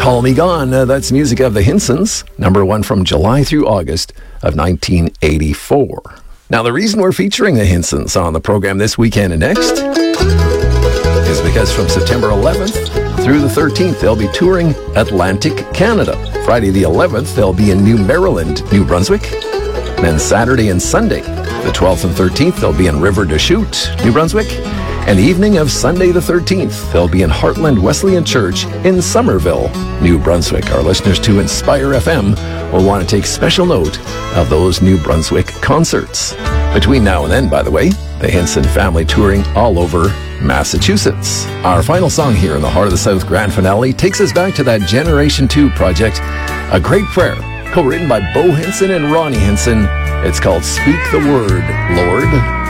Call Me Gone, that's music of the Hinsons, number one from July through August of 1984. Now, the reason we're featuring the Hinsons on the program this weekend and next is because from September 11th through the 13th, they'll be touring Atlantic Canada. Friday the 11th, they'll be in New Maryland, New Brunswick. Then Saturday and Sunday, the 12th and 13th, they'll be in River des Chutes, New Brunswick. And the evening of Sunday the 13th, they'll be in Heartland Wesleyan Church in Somerville, New Brunswick. Our listeners to Inspire FM will want to take special note of those New Brunswick concerts. Between now and then, by the way, the Hinson family touring all over Massachusetts. Our final song here in the Heart of the South grand finale takes us back to that Generation 2 project, A Great Prayer, co-written by Bo Hinson and Ronnie Hinson. It's called Speak the Word, Lord.